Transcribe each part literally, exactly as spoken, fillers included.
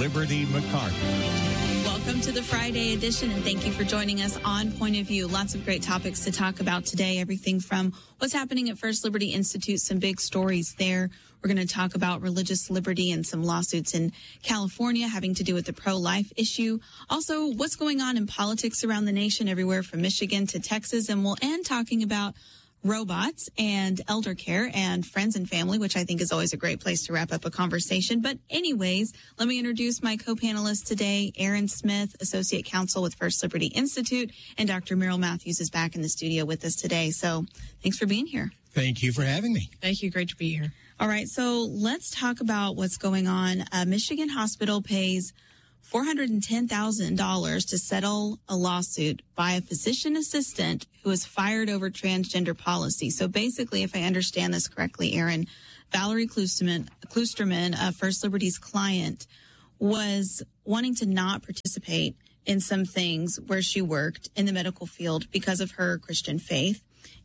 Liberty McCarty. Welcome to the Friday edition, and thank you for joining us on Point of View. Lots of great topics to talk about today. Everything from what's happening at First Liberty Institute, some big stories there. We're going to talk about religious liberty and some lawsuits in California having to do with the pro-life issue. Also, what's going on in politics around the nation, everywhere from Michigan to Texas. And we'll end talking about robots and elder care and friends and family, which I think is always a great place to wrap up a conversation. But anyways, let me introduce my co-panelists today. Aaron Smith, Associate Counsel with First Liberty Institute, and Doctor Merrill Matthews is back in the studio with us today. So thanks for being here. Thank you for having me. Thank you. Great to be here. All right. So let's talk about what's going on. A Michigan hospital pays four hundred ten thousand dollars to settle a lawsuit by a physician assistant who was fired over transgender policy. So basically, if I understand this correctly, Aaron, Valerie Klusterman, Klusterman uh, First Liberty's client, was wanting to not participate in some things where she worked in the medical field because of her Christian faith.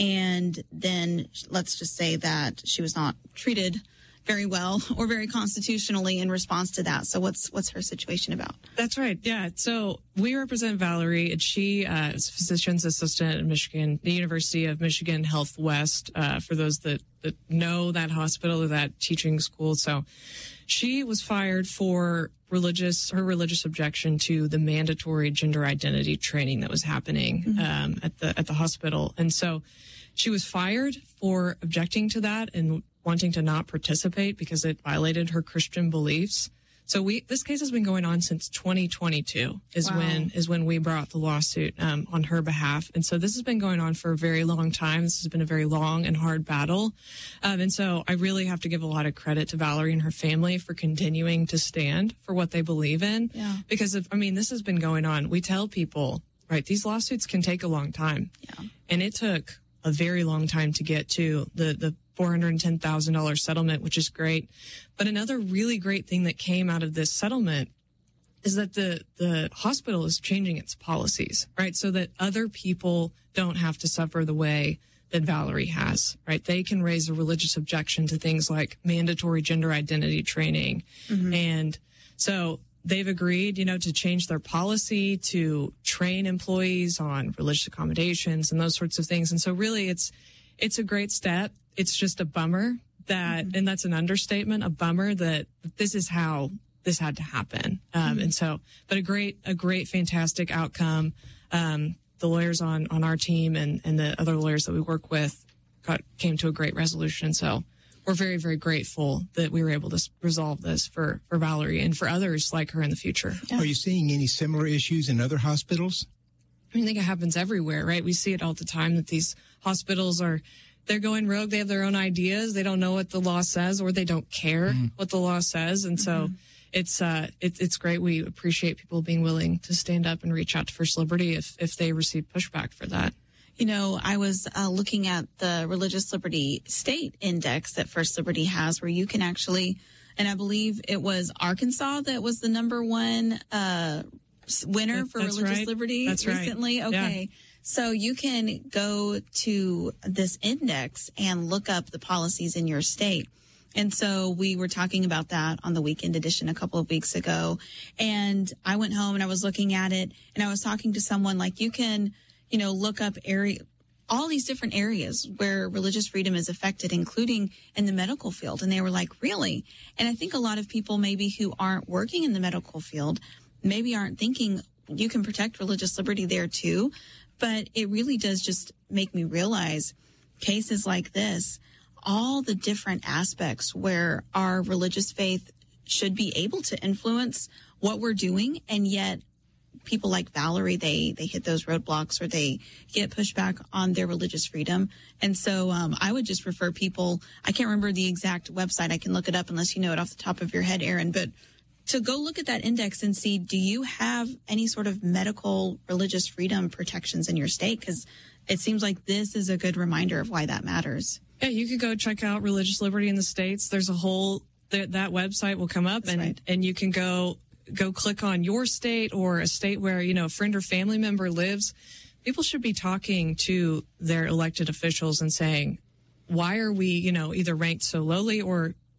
And then let's just say that she was not treated very well or very constitutionally in response to that. So what's what's her situation about? That's right. Yeah. So we represent Valerie, and she uh, is a physician's assistant at Michigan, the University of Michigan Health West, uh, for those that, that know that hospital or that teaching school. So she was fired for religious, her religious objection to the mandatory gender identity training that was happening mm-hmm. um, at the at the hospital. And so she was fired for objecting to that and wanting to not participate because it violated her Christian beliefs. So we, this case has been going on since twenty twenty-two is wow. when, is when we brought the lawsuit, um, on her behalf. And so this has been going on for a very long time. This has been a very long and hard battle. Um, and so I really have to give a lot of credit to Valerie and her family for continuing to stand for what they believe in. Yeah. Because of, I mean, this has been going on. We tell people, right, these lawsuits can take a long time. Yeah. And it took a very long time to get to the, the, four hundred ten thousand dollars settlement, which is great. But another really great thing that came out of this settlement is that the, the hospital is changing its policies, right? So that other people don't have to suffer the way that Valerie has, right? They can raise a religious objection to things like mandatory gender identity training. Mm-hmm. And so they've agreed, you know, to change their policy to train employees on religious accommodations and those sorts of things. And so really it's, it's a great step. It's just a bummer that, mm-hmm. and that's an understatement, a bummer that this is how this had to happen. Um, mm-hmm. And so, but a great, a great, fantastic outcome. Um, the lawyers on, on our team and, and the other lawyers that we work with got, came to a great resolution. So we're very, very grateful that we were able to resolve this for, for Valerie and for others like her in the future. Yeah. Are you seeing any similar issues in other hospitals? I think it happens everywhere, right? We see it all the time that these hospitals are, they're going rogue. They have their own ideas. They don't know what the law says, or they don't care mm-hmm. what the law says. And so mm-hmm. it's, uh, it, it's great. We appreciate people being willing to stand up and reach out to First Liberty if, if they receive pushback for that. You know, I was uh, looking at the Religious Liberty State Index that First Liberty has, where you can actually, and I believe it was Arkansas that was the number one uh winner for That's religious right. liberty That's recently. Right. Okay. Yeah. So you can go to this index and look up the policies in your state. And so we were talking about that on the weekend edition a couple of weeks ago. And I went home and I was looking at it and I was talking to someone like you can, you know, look up area, all these different areas where religious freedom is affected, including in the medical field. And they were like, really? And I think a lot of people maybe who aren't working in the medical field maybe aren't thinking you can protect religious liberty there too. But it really does just make me realize cases like this, all the different aspects where our religious faith should be able to influence what we're doing. And yet people like Valerie, they, they hit those roadblocks or they get pushback on their religious freedom. And so um, I would just refer people, I can't remember the exact website. I can look it up unless you know it off the top of your head, Aaron, but to go look at that index and see, do you have any sort of medical religious freedom protections in your state? Because it seems like this is a good reminder of why that matters. Yeah, you could go check out religious liberty in the states. There's a whole, th- that website will come up. That's and, right. and you can go, go click on your state or a state where, you know, a friend or family member lives. People should be talking to their elected officials and saying, why are we, you know, either ranked so lowly or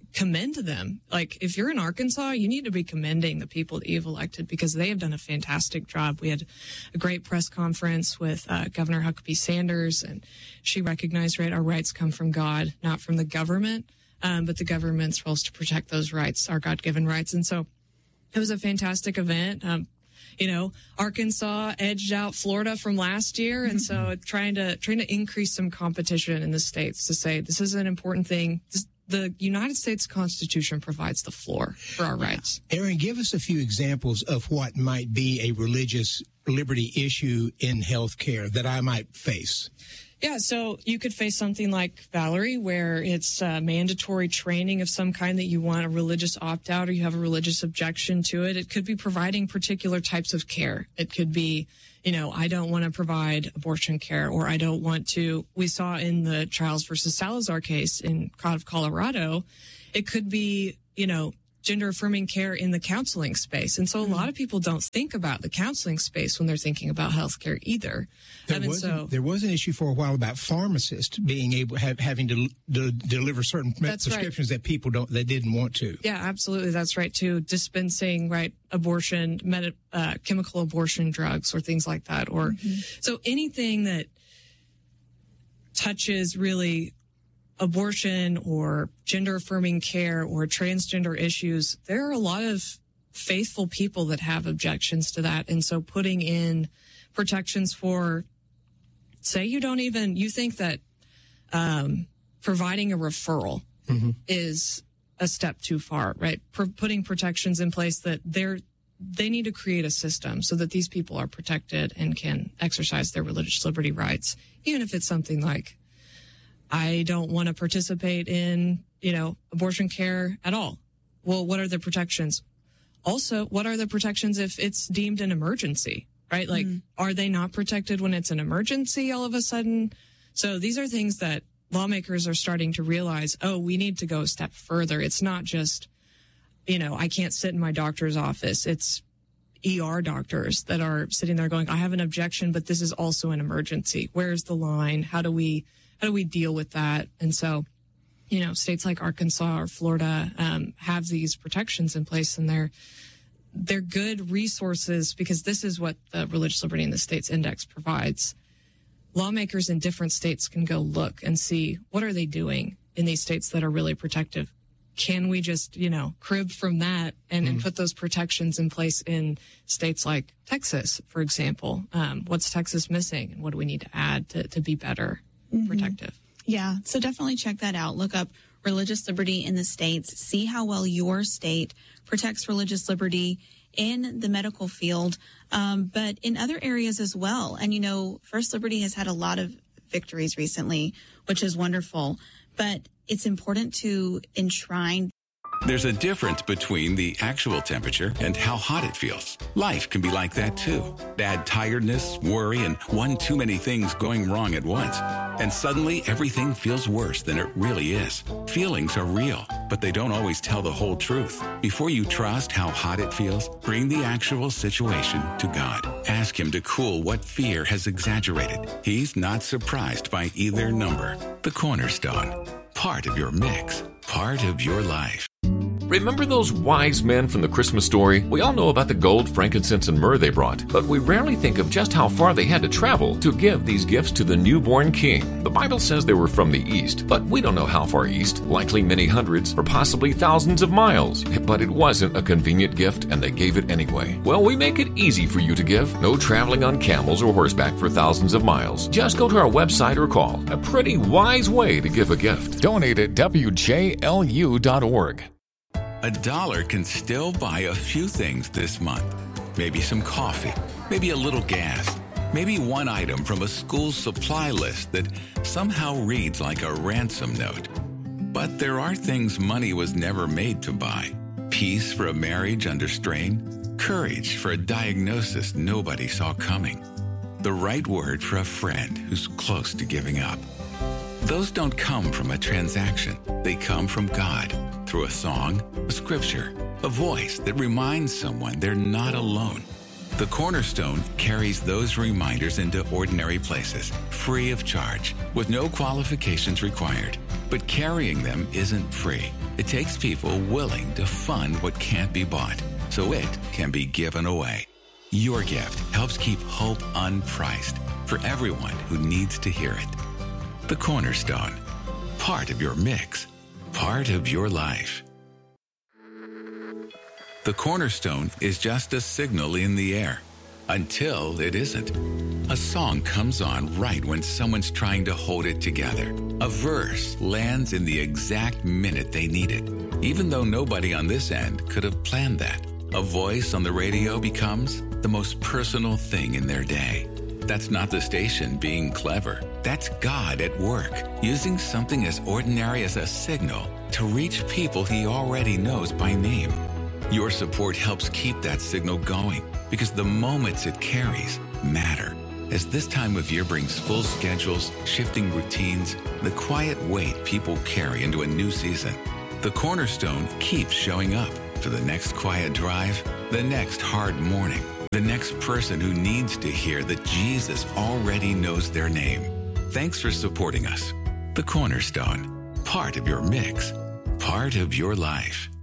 commend them. Like, if you're in Arkansas, you need to be commending the people that you've elected because they have done a fantastic job. We had a great press conference with uh, Governor Huckabee Sanders, and she recognized, right, our rights come from God, not from the government, um, but the government's role is to protect those rights, our God-given rights. And so it was a fantastic event. Um, you know, Arkansas edged out Florida from last year, and so trying to trying to increase some competition in the states to say this is an important thing. This, The United States Constitution provides the floor for our rights. Aaron, give us a few examples of what might be a religious liberty issue in healthcare that I might face. Yeah, so you could face something like Valerie, where it's uh, mandatory training of some kind that you want a religious opt-out or you have a religious objection to it. It could be providing particular types of care. It could be, you know, I don't want to provide abortion care, or I don't want to. We saw in the Childs versus Salazar case in out of Colorado, it could be, you know, gender-affirming care in the counseling space. And so a lot of people don't think about the counseling space when they're thinking about healthcare either. There, I mean, was, so, there was an issue for a while about pharmacists being able have, having to, to deliver certain That's prescriptions right. that people don't that didn't want to. Yeah, absolutely. That's right, too. Dispensing, right, abortion, med, uh, chemical abortion drugs or things like that. Or mm-hmm. So anything that touches really abortion or gender-affirming care or transgender issues, there are a lot of faithful people that have objections to that. And so putting in protections for, say you don't even, you think that um, providing a referral mm-hmm. is a step too far, right? P- putting protections in place that they're, they need to create a system so that these people are protected and can exercise their religious liberty rights, even if it's something like, I don't want to participate in, you know, abortion care at all. Well, what are the protections? Also, what are the protections if it's deemed an emergency, right? Like, mm. are they not protected when it's an emergency all of a sudden? So these are things that lawmakers are starting to realize, oh, we need to go a step further. It's not just, you know, I can't sit in my doctor's office. It's E R doctors that are sitting there going, I have an objection, but this is also an emergency. Where's the line? How do we How do we deal with that? And so, you know, states like Arkansas or Florida um, have these protections in place, and they're they're good resources because this is what the Religious Liberty in the States Index provides. Lawmakers in different states can go look and see what are they doing in these states that are really protective. Can we just, you know, crib from that and, mm. and put those protections in place in states like Texas, for example? Um, what's Texas missing, and what do we need to add to, to be better? Mm-hmm. Protective. Yeah, so definitely check that out. Look up religious liberty in the states. See how well your state protects religious liberty in the medical field, um, but in other areas as well. And, you know, First Liberty has had a lot of victories recently, which is wonderful, but it's important to enshrine. There's a difference between the actual temperature and how hot it feels. Life can be like that too. Add tiredness, worry, and one too many things going wrong at once. And suddenly everything feels worse than it really is. Feelings are real, but they don't always tell the whole truth. Before you trust how hot it feels, bring the actual situation to God. Ask Him to cool what fear has exaggerated. He's not surprised by either number. The Cornerstone. Part of your mix. Part of your life. Remember those wise men from the Christmas story? We all know about the gold, frankincense, and myrrh they brought, but we rarely think of just how far they had to travel to give these gifts to the newborn king. The Bible says they were from the east, but we don't know how far east, likely many hundreds or possibly thousands of miles. But it wasn't a convenient gift, and they gave it anyway. Well, we make it easy for you to give. No traveling on camels or horseback for thousands of miles. Just go to our website or call. A pretty wise way to give a gift. Donate at W J L U dot org. A dollar can still buy a few things this month. Maybe some coffee, maybe a little gas, maybe one item from a school supply list that somehow reads like a ransom note. But there are things money was never made to buy. Peace for a marriage under strain, courage for a diagnosis nobody saw coming, the right word for a friend who's close to giving up. Those don't come from a transaction. They come from God through a song, a scripture, a voice that reminds someone they're not alone. The Cornerstone carries those reminders into ordinary places, free of charge, with no qualifications required. But carrying them isn't free. It takes people willing to fund what can't be bought, so it can be given away. Your gift helps keep hope unpriced for everyone who needs to hear it. The Cornerstone, part of your mix, part of your life. The Cornerstone is just a signal in the air, until it isn't. A song comes on right when someone's trying to hold it together. A verse lands in the exact minute they need it, even though nobody on this end could have planned that. A voice on the radio becomes the most personal thing in their day. That's not the station being clever. That's God at work, using something as ordinary as a signal to reach people he already knows by name. Your support helps keep that signal going because the moments it carries matter. As this time of year brings full schedules, shifting routines, the quiet weight people carry into a new season, the Cornerstone keeps showing up for the next quiet drive, the next hard morning, the next person who needs to hear that Jesus already knows their name. Thanks for supporting us. The Cornerstone, part of your mix, part of your life.